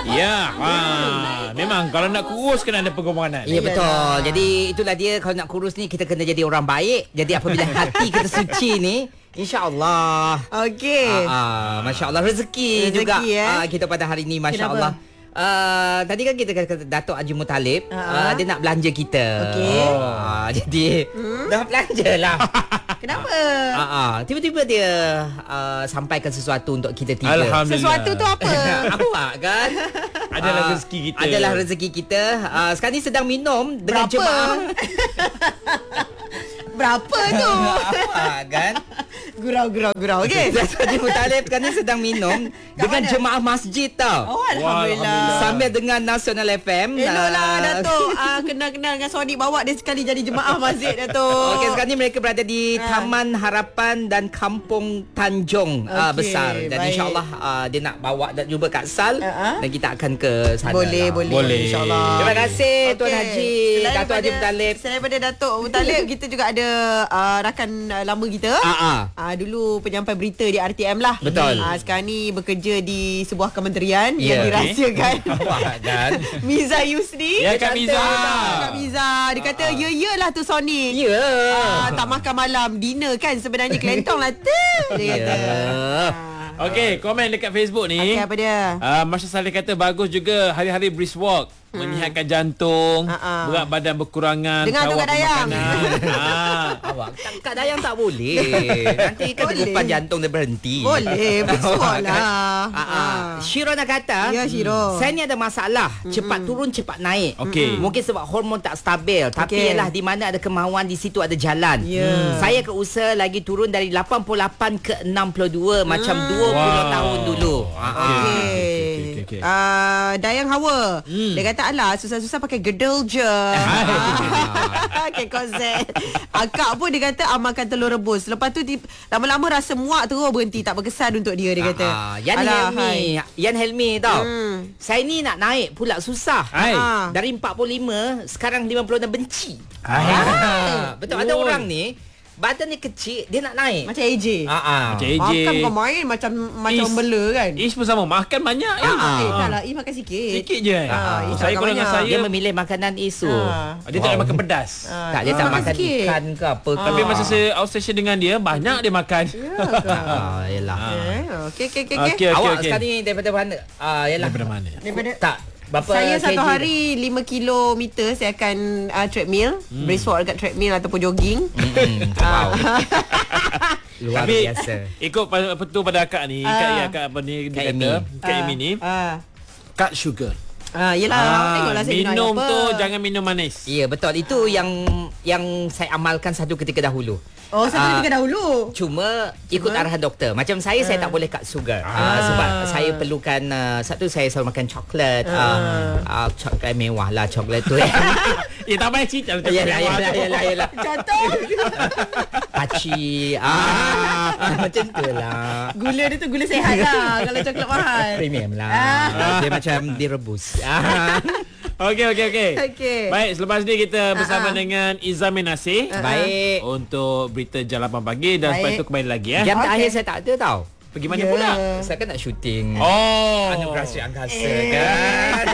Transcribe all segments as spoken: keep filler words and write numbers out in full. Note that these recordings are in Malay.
Ya, ha, memang kalau nak kurus kena ada pengorbanan. Ya, betul. Jadi itulah dia, kalau nak kurus ni kita kena jadi orang baik. Jadi apabila hati kita suci ni, InsyaAllah. Okey. Ah, ah, Masya Allah rezeki, Rezeki, juga eh? ah, kita pada hari ini, Masya Kenapa? Allah. Uh, tadi kan kita kata Datuk Haji Muttalib, uh-huh. uh, dia nak belanja kita. Okey. Oh, jadi hmm? dah belanja lah. Kenapa? Uh, uh, tiba-tiba dia uh, sampaikan sesuatu untuk kita tiga. Alhamdulillah. Sesuatu tu apa? Awak kan? Adalah Ah, rezeki kita. Adalah rezeki kita. Uh, sekarang ni sedang minum dengan Berapa? jemaah. Berapa tu? Awak kan? Gurau, gurau, gurau. Okey. Datuk Haji Muttalib sekarang ni sedang minum dengan mana? jemaah masjid tau. Oh, Alhamdulillah. Sambil dengan Nasional F M. Eloklah uh, Datuk. Ah, kenal-kenal dengan Sodik, bawa dia sekali jadi jemaah masjid Datuk. Okey, sekarang ni mereka berada di Ha. Taman Harapan dan Kampung Tanjung uh, Okey, besar. Dan baik. insya-Allah uh, dia nak bawa dan jumpa Kak Sal Uh-huh. dan kita akan ke sana. Boleh, lah. boleh. Boleh. InsyaAllah. Terima kasih Tuan Okey. Haji, Selain Datuk Haji daripada- Muttalib. Selain daripada Datuk Muttalib, kita juga ada uh, rakan uh, lama kita. Ah ah. Ah, dulu penyampai berita di R T M lah. Betul. Ah, sekarang ni bekerja di sebuah kementerian Ya, yang dirahsiakan. Awak kan? Miza Yusri. Ya, Dia Kak kata- Miza. Ah, Kak Miza. Dia kata, ya, yalah tu Sonic. Ya. Ah, tak makan malam. Dinner kan sebenarnya kelentong lah tu. Dia Ya. kata. Okey, komen dekat Facebook ni. Okey, apa dia? Uh, Masya Saleh kata bagus juga hari-hari brisk walk. Hmm. Menyihatkan jantung, Ha-ha. berat badan berkurangan, Dengar tu, kawal Kak Dayang. pemakanan. ah. Awak tak, Kak Dayang tak boleh. Nanti kan Boleh. degupan jantung dia berhenti. Boleh, bersuara Awak kan? lah. Ah, ah. Shiro nak kata, Ya, Shiro. saya ni ada masalah, cepat turun cepat naik. Okey. Mungkin sebab hormon tak stabil, tapi Okey. ialah di mana ada kemahuan di situ ada jalan. Ya. Saya ke usaha lagi turun dari lapan puluh lapan ke enam puluh dua macam dua puluh Wow. tahun dulu. Ah, ah. Okey, Okey. okey, okey, okey. Ah, Dayang Hawa. Hmm. Dia kata, alah susah-susah pakai gedel je. Pakai korset. Akak pun dia kata amalkan telur rebus. Lepas tu tip- lama-lama rasa muak terus berhenti, tak berkesan untuk dia, dia kata. Ah, Yan Alah, Helmi, Yan Helmi tau. Hmm. Saya ni nak naik pula susah. Hai. Ah. Dari empat puluh lima sekarang lima puluh enam benci. Hai. Ah, betul ada Oi. orang ni badan dia kecil, dia nak naik. Macam A J. Ah ah. Macam A J. Makan bukan main macam macam Is- bela kan. Ish pun sama, makan banyak ya. Ah, Eh, tak lah, I makan sikit. Sikit je. Ah, Ah, Ish saya tak kalau dengan banyak. saya Dia memilih makanan isu. Ah. dia tak ada makan pedas. Ah, Tak, dia I tak makan sikit. ikan ke apa ke. Tapi masa saya outstation dengan dia, banyak dia makan. Ya ke? Ah, yalah. Eh, Okey, okey, okey. Okey, okey, Awak okey. sekarang ni daripada mana? Ah, yalah. Daripada mana? Daripada Tak. Berapa saya satu kg? hari lima kilometer saya akan uh, treadmill, hmm. brisk walk dekat treadmill ataupun jogging. Hmm, wow. Luar Tapi biasa. ikut pa- petua pada akak ni, Kak Ah. ya akak apa ni Kak dia Amy. kata, Kak Amy ni Ah. cut sugar. Ah, yelah, Ah, tengoklah saya minum apa. tu jangan minum manis. Ya, betul. Itu yang yang saya amalkan satu ketika dahulu. Oh, satu Ah, ketika dahulu. Cuma ikut Cuma? arahan doktor. Macam saya saya tak boleh cut sugar. Ah. Ah. sebab saya perlukan uh, satu saya selalu makan coklat. Ah. Uh, uh, coklat mewah lah coklat tu. Eh tak payah cerita macam Yalah, mewah yalah, tu. yalah, yalah. Contoh. Paci. Ah, ah, macam tu lah. Gula dia tu gula sihat lah kalau coklat mahal. Premium lah. Ah. Dia macam direbus. Ah. Okey okey okey. Okey. Baik, selepas ni kita bersama Ah, ah. dengan Izamin Nasir Baik. untuk berita Jam lapan pagi dan Baik. selepas itu kembali lagi eh. Jam Okey. terakhir saya tak ada tau. Pergi mana Ya. pula? Saya kan nak syuting. Oh. Anugerah Sri Angkasa Eh. kan.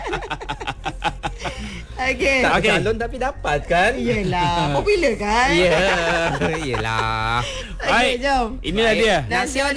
Okey. Tak Okey. calon tapi dapat kan? Yelah, popular kan? Ya, yelah. Okey, Baik. jom. Inilah dia. Nasional